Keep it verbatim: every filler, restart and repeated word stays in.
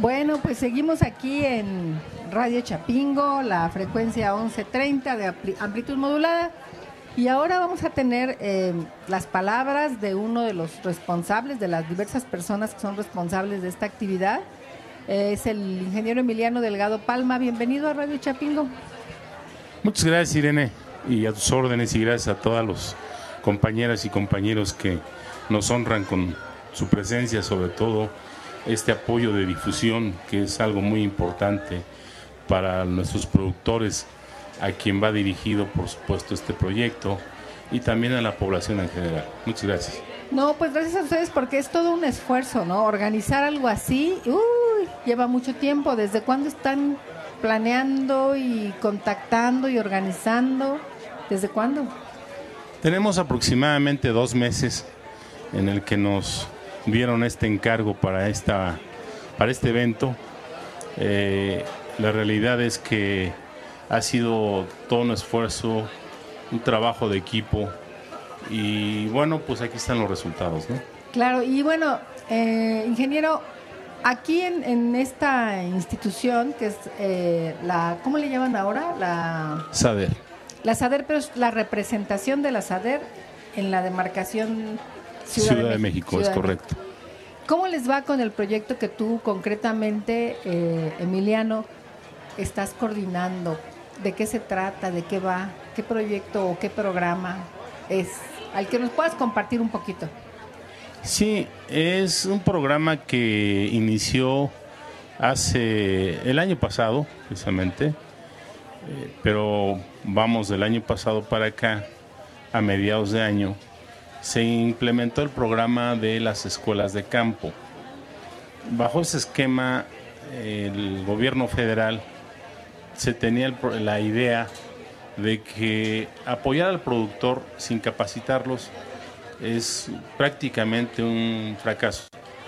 Bueno, pues seguimos aquí en Radio Chapingo, la frecuencia once treinta de amplitud modulada. Y ahora vamos a tener eh, las palabras de uno de los responsables, de las diversas personas que son responsables de esta actividad. Eh, es el ingeniero Emiliano Delgado Palma. Bienvenido a Radio Chapingo. Muchas gracias, Irene, y a tus órdenes, y gracias a todas las compañeras y compañeros que nos honran con su presencia, sobre todo este apoyo de difusión, que es algo muy importante para nuestros productores, a quien va dirigido, por supuesto, este proyecto, y también a la población en general. Muchas gracias. No, pues gracias a ustedes, porque es todo un esfuerzo, ¿no? Organizar algo así, uy, lleva mucho tiempo. ¿Desde cuándo están planeando y contactando y organizando? ¿Desde cuándo? Tenemos aproximadamente dos meses en el que nos dieron este encargo para esta para este evento. Eh, la realidad es que ha sido todo un esfuerzo, un trabajo de equipo, y bueno, pues aquí están los resultados, ¿no? Claro, y bueno, eh, ingeniero, aquí en, en esta institución, que es eh, la, ¿cómo le llaman ahora? La SADER. La SADER, pero es la representación de la SADER en la demarcación Ciudad, Ciudad de México, Ciudad es correcto. ¿Cómo les va con el proyecto que tú concretamente, eh, Emiliano, estás coordinando? ¿De qué se trata? ¿De qué va? ¿Qué proyecto o qué programa es? Al que nos puedas compartir un poquito. Sí, es un programa que inició hace el año pasado, precisamente, eh, pero vamos del año pasado para acá, a mediados de año, se implementó el programa de las escuelas de campo. Bajo ese esquema, el gobierno federal se tenía el, la idea de que apoyar al productor sin capacitarlos es prácticamente un fracaso.